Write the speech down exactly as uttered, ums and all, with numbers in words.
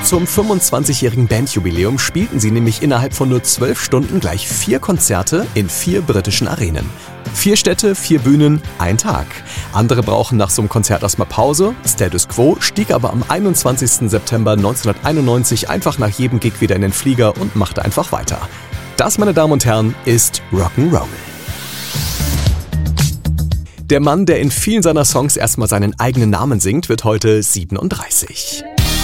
Zum fünfundzwanzigjährigen Bandjubiläum spielten sie nämlich innerhalb von nur zwölf Stunden gleich vier Konzerte in vier britischen Arenen. Vier Städte, vier Bühnen, ein Tag. Andere brauchen nach so einem Konzert erstmal Pause. Status Quo stieg aber am einundzwanzigsten September neunzehnhunderteinundneunzig einfach nach jedem Gig wieder in den Flieger und machte einfach weiter. Das, meine Damen und Herren, ist Rock'n'Roll. Der Mann, der in vielen seiner Songs erstmal seinen eigenen Namen singt, wird heute siebenunddreißig.